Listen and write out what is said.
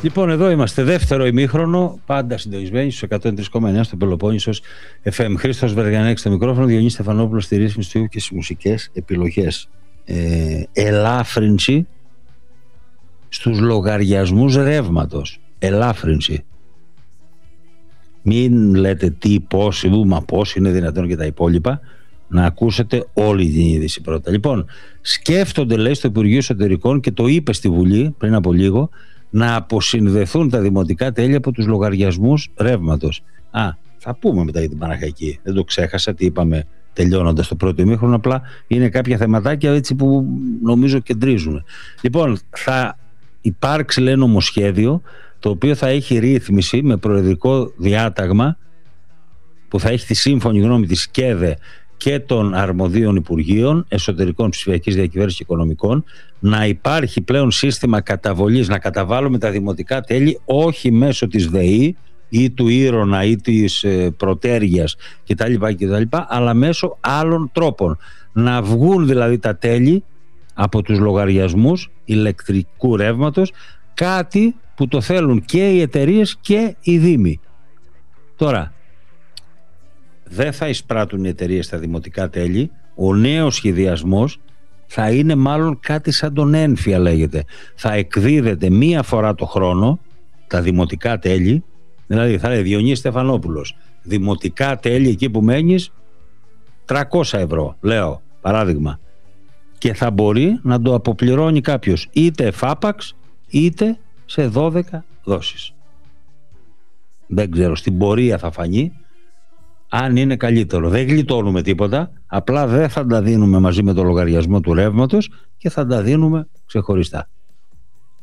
Λοιπόν, εδώ είμαστε, δεύτερο ημίχρονο, πάντα συντονισμένοι στους 103,9 στο Πελοπόννησος FM. Χρήστος Βεργανέκης στο μικρόφωνο, Διονύη Στεφανόπουλος στη ρύθμιση του ήχου και στις μουσικές επιλογές. Ελάφρυνση στους λογαριασμούς ρεύματος. Ελάφρυνση. Μην λέτε τι, πώς, μα πώς είναι δυνατόν και τα υπόλοιπα. Να ακούσετε όλη την είδηση πρώτα. Λοιπόν, σκέφτονται, λέει, στο Υπουργείο Εσωτερικών και το είπε στη Βουλή πριν από λίγο, να αποσυνδεθούν τα δημοτικά τέλη από τους λογαριασμούς ρεύματος. Θα πούμε μετά για την Παναχαϊκή. Δεν το ξέχασα τι είπαμε τελειώνοντας το πρώτο ημίχρονο. Απλά είναι κάποια θεματάκια έτσι που νομίζω κεντρίζουν. Λοιπόν, θα υπάρξει, λέει, νομοσχέδιο το οποίο θα έχει ρύθμιση με προεδρικό διάταγμα που θα έχει τη σύμφωνη γνώμη της ΚΕΔΕ και των αρμοδίων Υπουργείων Εσωτερικών, Ψηφιακής Διακυβέρνησης και Οικονομικών, να υπάρχει πλέον σύστημα καταβολής, να καταβάλουμε τα δημοτικά τέλη όχι μέσω της ΔΕΗ ή του Ήρωνα ή της Πρωτέργειας κτλ, αλλά μέσω άλλων τρόπων. Να βγουν δηλαδή τα τέλη από τους λογαριασμούς ηλεκτρικού ρεύματος, κάτι που το θέλουν και οι εταιρείες και οι δήμοι. Τώρα, δεν θα εισπράττουν οι εταιρείες τα δημοτικά τέλη. Ο νέος σχεδιασμός θα είναι μάλλον κάτι σαν τον ένφια, λέγεται. Θα εκδίδεται μία φορά το χρόνο τα δημοτικά τέλη. Δηλαδή θα λέει Διονύη Στεφανόπουλος, δημοτικά τέλη εκεί που μένεις 300 ευρώ, λέω παράδειγμα, και θα μπορεί να το αποπληρώνει κάποιος είτε εφάπαξ είτε σε 12 δόσεις. Δεν ξέρω, στην πορεία θα φανεί αν είναι καλύτερο. Δεν γλιτώνουμε τίποτα, απλά δεν θα τα δίνουμε μαζί με το λογαριασμό του ρεύματος και θα τα δίνουμε ξεχωριστά.